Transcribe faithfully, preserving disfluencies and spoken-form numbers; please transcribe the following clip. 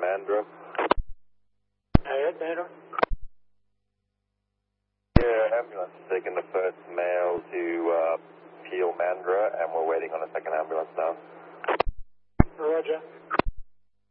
Mandurah. Hey, Mandurah. Yeah, ambulance is taking the first male to uh, Peel Mandurah, and we're waiting.